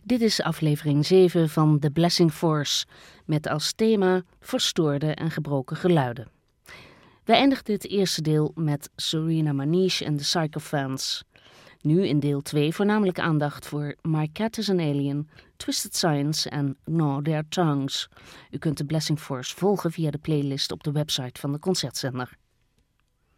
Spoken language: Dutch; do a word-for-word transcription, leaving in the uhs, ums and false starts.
Dit is aflevering zeven van The Blessing Force, met als thema verstoorde en gebroken geluiden. Wij eindigden het eerste deel met Serena Maniche en de Psychophants. Nu in deel twee voornamelijk aandacht voor My Cat is an Alien, Twisted Science en Gnaw Their Tongues. U kunt de Blessing Force volgen via de playlist op de website van de Concertzender.